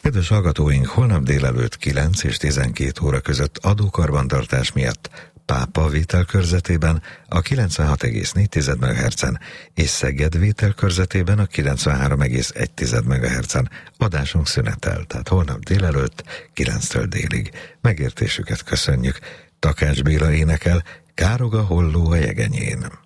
Kedves hallgatóink, holnap délelőtt 9 és 12 óra között adókarbantartás miatt Pápa vételkörzetében a 96,4 MHz-en és Szeged vételkörzetében a 93,1 MHz-en adásunk szünetel, tehát holnap délelőtt 9-től délig. Megértésüket köszönjük. Takács Béla énekel, Károg a holló a jegenyén.